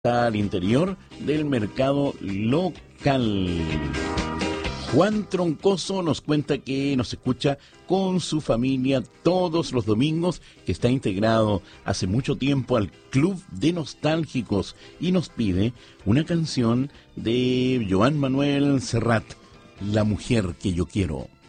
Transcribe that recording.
al interior del mercado local. Juan Troncoso nos cuenta que nos escucha con su familia todos los domingos, que está integrado hace mucho tiempo al Club de Nostálgicos y nos pide una canción de Joan Manuel Serrat, La mujer que yo quiero.